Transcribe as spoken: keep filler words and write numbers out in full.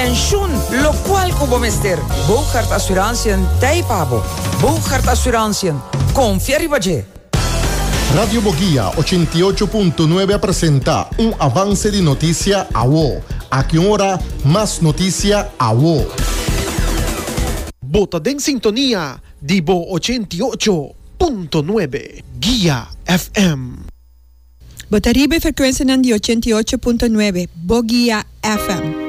pensioen, lo cual como mister. Bouchard Assurantie Taipabo. Bouchard Assurantie. Confiar y valle. Radio Boguía ochenta y ocho punto nueve presenta un avance de noticia a vos. A qué hora más noticia a vos. Bota en sintonía, Divo ochenta y ocho punto nueve, Guía F M. Botaribe frecuencia di ochenta y ocho punto nueve, Boguía F M.